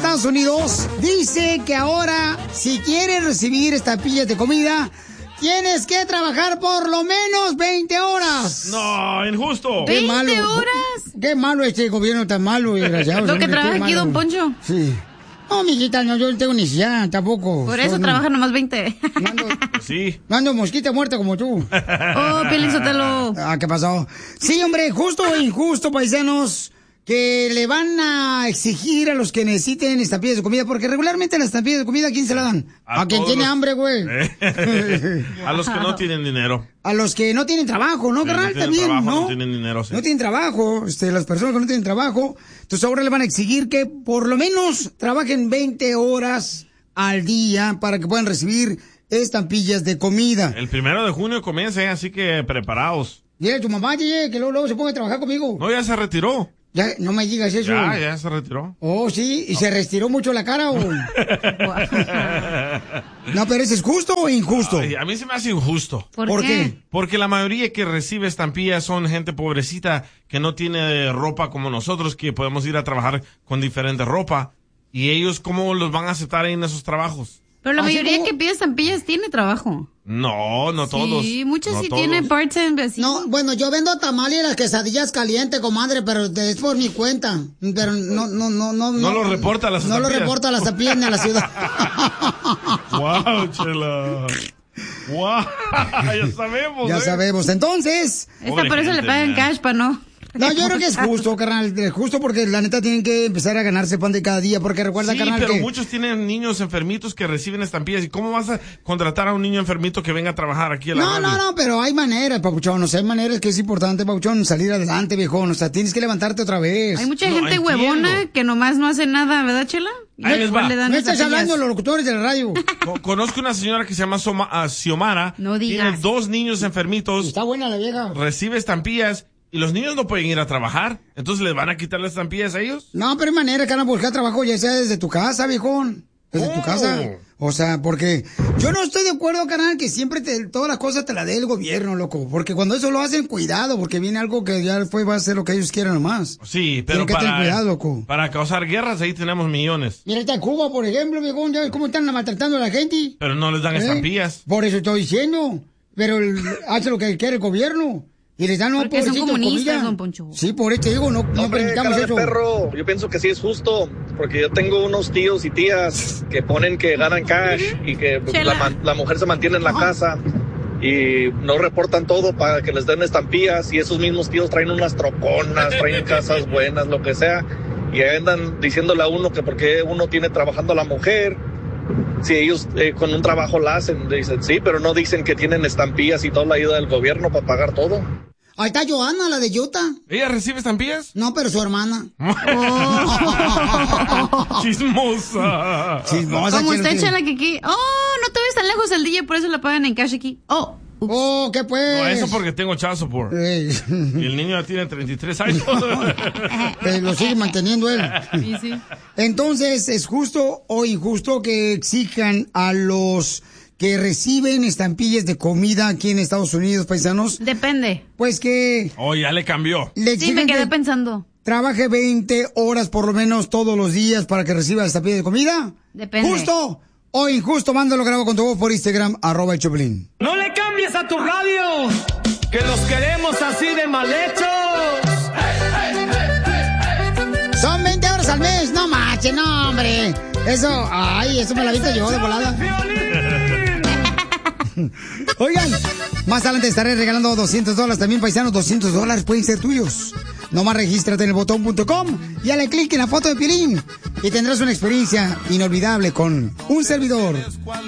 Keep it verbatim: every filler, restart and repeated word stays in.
Estados Unidos dice que ahora, si quieres recibir estampillas de comida, tienes que trabajar por lo menos veinte horas. No, injusto. Qué ¿veinte malo. horas? Qué malo este gobierno tan malo, desgraciado. Lo que hombre, trabaja qué aquí, malo. don Poncho. Sí. No, mijita, no, yo no tengo necesidad, tampoco. Por eso Son- trabaja nomás veinte. No ando, Sí. no ando mosquita muerta como tú. Oh, Piolín Sotelo. Ah, ¿qué pasó? Sí, hombre, justo o injusto, paisanos, que le van a exigir a los que necesiten estampillas de comida, porque regularmente las estampillas de comida, ¿a quién se la dan? A, A quien todos tiene los- hambre, güey. A los que no tienen dinero. A los que no tienen trabajo, ¿no, Sí, no carnal? tienen También, trabajo, ¿no? no tienen dinero, sí. No tienen trabajo, este, las personas que no tienen trabajo. Entonces ahora le van a exigir que por lo menos trabajen veinte horas al día para que puedan recibir estampillas de comida. El primero de junio comienza, ¿eh? Así que preparados. Dile a tu mamá, Yeye, que luego, luego se ponga a trabajar conmigo. No, ya se retiró. Ya, no me digas eso. Ya, ya se retiró. Oh, sí, y se retiró mucho la cara, ¿o? No, pero ¿ese es justo o injusto? Ay, a mí se me hace injusto. ¿Por, ¿Por qué? qué? Porque la mayoría que recibe estampillas son gente pobrecita que no tiene ropa como nosotros, que podemos ir a trabajar con diferente ropa. ¿Y ellos cómo los van a aceptar ahí en esos trabajos? Pero la Así mayoría como- que pide estampillas tiene trabajo. No, no todos. Sí, muchos no sí todos. tienen part-time así. No, bueno, yo vendo tamales y las quesadillas calientes, comadre, pero es por mi cuenta. Pero no, no, no, no. No lo reporta a las No lo estampillas. reporta a las estampillas ni a la ciudad. Wow, chela. Wow, ya sabemos. Ya ¿eh? sabemos. Entonces, Esta Pobre por eso gente, le pagan man. cash, pa' no. no, yo creo que es justo, carnal. Es justo porque la neta tienen que empezar a ganarse pan de cada día. Porque recuerda, Sí, carnal, pero que... muchos tienen niños enfermitos que reciben estampillas. ¿Y cómo vas a contratar a un niño enfermito que venga a trabajar aquí a la No, radio? no, no, pero hay maneras, papuchón. O sea, hay maneras que es importante, papuchón, salir adelante, viejón. O sea, tienes que levantarte otra vez. Hay mucha No, gente entiendo. huevona que nomás no hace nada, ¿verdad, Chela? Y Ahí les igual va. le dan No estás estampillas. hablando de los locutores de la radio. Co- Conozco una señora que se llama Soma- ah, Xiomara. No digas. Tiene dos niños enfermitos. Está buena la vieja. Recibe estampillas y los niños no pueden ir a trabajar. Entonces les van a quitar las estampillas a ellos. No, pero hay manera que van a buscar trabajo ya sea desde tu casa, viejón. Desde tu Oh. casa. O sea, porque yo no estoy de acuerdo, carnal, que siempre te, todas las cosas te las dé el gobierno, loco. Porque cuando eso lo hacen, cuidado, porque viene algo que ya después va a hacer lo que ellos quieran nomás. Sí, pero Tienen que tener para, cuidado, loco. para causar guerras ahí tenemos millones. Mira, está Cuba, por ejemplo, viejón, ya ves cómo están maltratando a la gente. Pero no les dan ¿Eh? estampillas. Por eso estoy diciendo. Pero el- hace lo que quiere el gobierno. Y les dan un Porque son pobrecito comunistas, comida. don Poncho. Sí, por eso te digo, no, no Hombre, permitamos cara de eso. perro, yo pienso que sí es justo, porque yo tengo unos tíos y tías que ponen que ganan cash y que pues, Chela. la, man- la mujer se mantiene en la casa y no reportan todo para que les den estampillas y esos mismos tíos traen unas troconas, traen casas buenas, lo que sea, y ahí andan diciéndole a uno que porque uno tiene trabajando a la mujer, si ellos eh, con un trabajo la hacen, dicen sí, pero no dicen que tienen estampillas y toda la ayuda del gobierno para pagar todo. Ahí está Joana, la de Utah. ¿Ella recibe estampillas? No, pero su hermana. Chismosa. Chismosa, Como Chela, usted, sí. Chela, que aquí. Oh, no te ves tan lejos el D J, por eso la pagan en cash aquí. Oh. ups. Oh, ¿qué pues? No, eso porque tengo child support. Eh, Y el niño ya tiene treinta y tres años. eh, lo sigue manteniendo él. Sí, sí. Entonces, ¿es justo o injusto que exijan a los que reciben estampillas de comida aquí en Estados Unidos, paisanos? Depende. Pues que Oh, ya le cambió. le Sí, me exigen quedé que pensando. trabaje veinte horas por lo menos todos los días para que reciba estampilla de comida. Depende. ¿Justo o injusto? Mándalo grabado con tu voz por Instagram, arroba el Choplin. No le cambies a tu radio, que los queremos así de mal hechos. Son veinte horas al mes, no manches, no, hombre. Eso, ay, eso me la viste yo de volada. Oigan, más adelante estaré regalando doscientos dólares también, paisanos. doscientos dólares pueden ser tuyos. Nomás regístrate en el botón punto com y dale clic en la foto de Piolín y tendrás una experiencia inolvidable con un servidor.